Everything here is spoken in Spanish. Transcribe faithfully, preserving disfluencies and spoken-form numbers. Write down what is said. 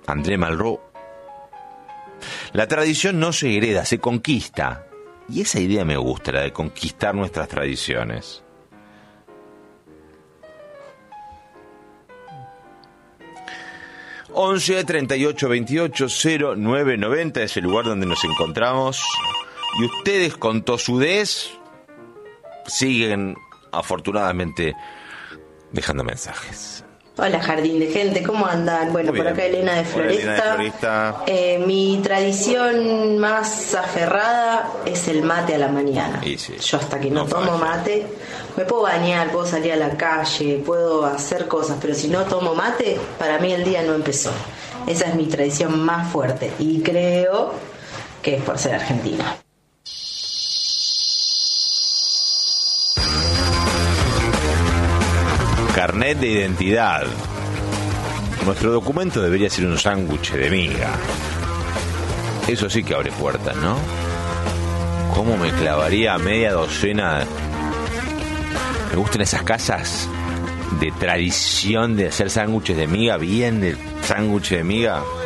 André Malraux. La tradición no se hereda, se conquista. Y esa idea me gusta, la de conquistar nuestras tradiciones. once, treinta y ocho, veintiocho, cero nueve noventa es el lugar donde nos encontramos. Y ustedes, con tosudez, siguen afortunadamente dejando mensajes. Hola, Jardín de Gente, ¿cómo andan? Bueno, por acá Elena de Floresta. Hola, Elena de Floresta. Eh, mi tradición más aferrada es el mate a la mañana. Sí, sí. Yo hasta que no, No tomo falla. mate, me puedo bañar, puedo salir a la calle, puedo hacer cosas, pero si no tomo mate, para mí el día no empezó. Esa es mi tradición más fuerte y creo que es por ser argentina. Carnet de identidad. Nuestro documento debería ser un sándwich de miga. Eso sí que abre puertas, ¿no? ¿Cómo me clavaría media docena? Me gustan esas casas de tradición de hacer sándwiches de miga, bien de sándwich de miga.